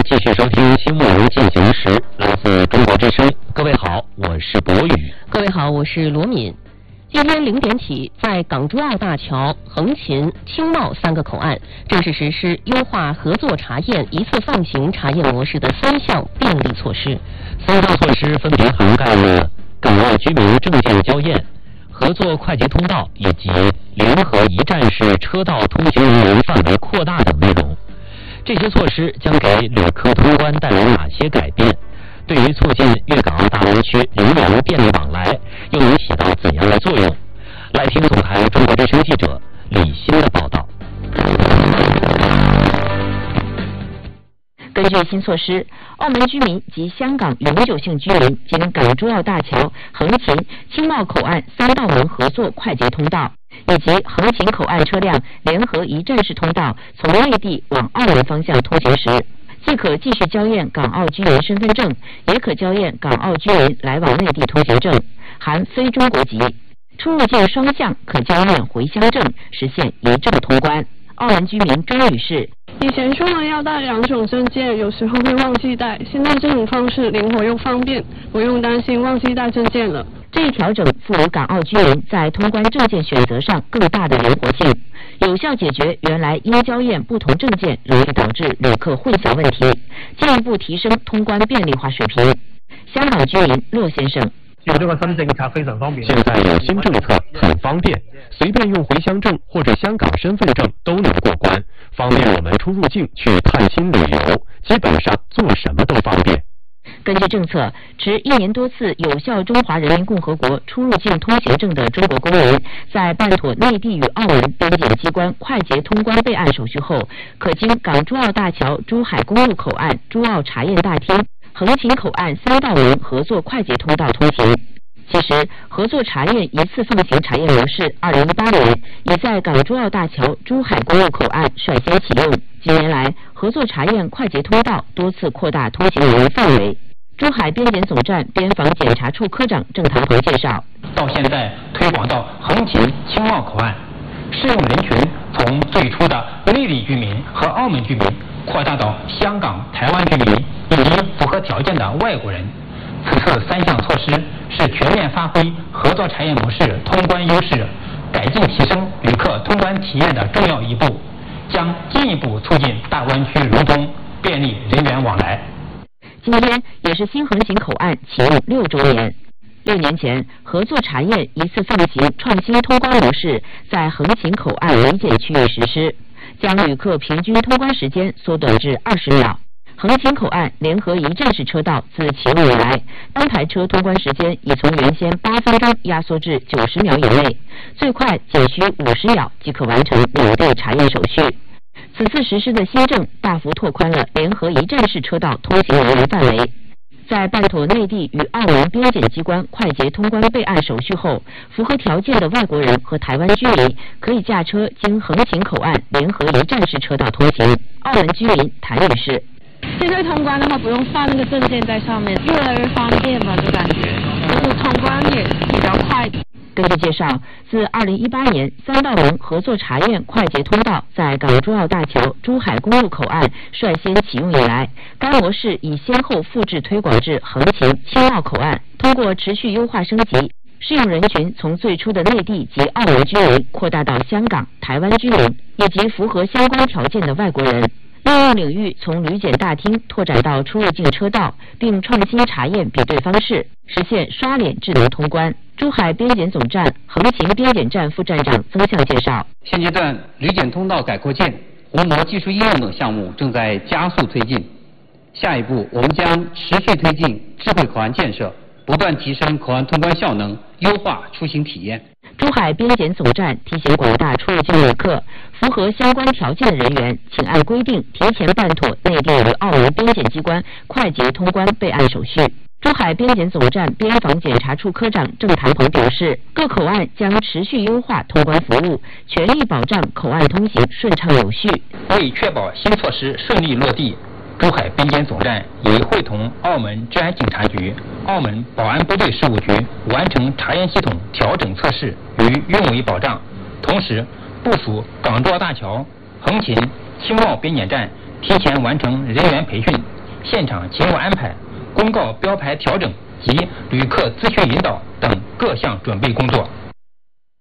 继续收听新闻进行时，来自中国之声。各位好，我是博宇。 各位好，我是罗敏。今天0点起，在港珠澳大桥、横琴、青茂3个口岸正式实施优化合作查验一次放行查验模式的3项便利措施。 3项措施分别涵盖了港澳居民证件交验、合作快捷通道以及联合一站式车道通行人员范围扩大等内容。这些措施将给旅客通关带来哪些改变？对于促进粤港澳大湾区人员便利往来，又能起到怎样的作用？来听总台中国之声记者李欣的报道。 根据新措施，澳门居民及香港永久性居民经港珠澳大桥、横琴、青茂口岸3道门合作快捷通道，以及横琴口岸车辆联合一站式通道从内地往澳门方向通行时，既可继续交验港澳居民身份证，也可交验港澳居民来往内地通行证，含非中国籍。出入境双向可交验回乡证，实现一证通关。澳门居民张女士： 以前出门要带2种证件，有时候会忘记带，现在这种方式灵活又方便，不用担心忘记带证件了。 这一调整赋予港澳居民在通关证件选择上更大的灵活性，有效解决原来因交验不同证件容易导致旅客混淆问题，进一步提升通关便利化水平。香港居民骆先生： 有这个新政策非常方便。 现在有新政策很方便，随便用回乡证或者香港身份证都能过关，方便我们出入境去探亲旅游，基本上做什么都方便。 根据政策，持1年多次有效中华人民共和国出入境通行证的中国公民，在办妥内地与澳门边检机关快捷通关备案手续后，可经港珠澳大桥珠海公路口岸珠澳查验大厅、横琴口岸3道门合作快捷通道通行。其实，合作查验一次放行查验模式2018年已在港珠澳大桥珠海公路口岸率先启用。近年来，合作查验快捷通道多次扩大通行人员范围。珠海边检总站边防检查处科长郑唐鹏介绍， 到现在推广到横琴、青茂口岸，适用人群从最初的内地居民和澳门居民扩大到香港、台湾居民以及符合条件的外国人。此次3项措施是全面发挥合作查验模式通关优势，改进提升旅客通关体验的重要一步，将进一步促进大湾区融通，便利人员往来。 今天也是新横琴口岸启用6周年。6年前，合作查验一次放行创新通关模式在横琴口岸围检区域实施，将旅客平均通关时间缩短至20秒。横琴口岸联合一站式车道自启用以来，单台车通关时间已从原先8分钟压缩至90秒以内，最快仅需50秒即可完成两地查验手续。此次实施的新政大幅拓宽了联合一站式车道通行人员范围。在办妥内地与澳门边检机关快捷通关备案手续后，符合条件的外国人和台湾居民可以驾车经横琴口岸联合一站式车道通行。澳门居民谭女士： 现在通关的话，不用放那个证件在上面，越来越方便吧，就感觉就是通关也比较快。 根据介绍，自2018年3道门合作查验快捷通道在港珠澳大桥珠海公路口岸率先启用以来，该模式已先后复制推广至横琴、青茂口岸，通过持续优化升级，适用人群从最初的内地及澳门居民扩大到香港、台湾居民以及符合相关条件的外国人。应用领域从旅检大厅拓展到出入境车道，并创新查验比对方式，实现刷脸智能通关。珠海边检总站横琴边检站副站长曾向介绍， 现阶段旅检通道改扩建、虹膜技术应用等项目正在加速推进。下一步，我们将持续推进智慧口岸建设，不断提升口岸通关效能，优化出行体验。 珠海边检总站提醒广大出入境旅客，符合相关条件的人员，请按规定提前办妥内地与澳门边检机关快捷通关备案手续。珠海边检总站边防检查处科长郑谭鹏表示，各口岸将持续优化通关服务，全力保障口岸通行顺畅有序。 为确保新措施顺利落地，珠海边检总站已会同澳门治安警察局、澳门保安部队事务局完成查验系统调整测试与运维保障，同时部署港珠澳大桥、横琴、青茂边检站提前完成人员培训， 现场勤务安排、公告标牌调整及旅客资讯引导等各项准备工作。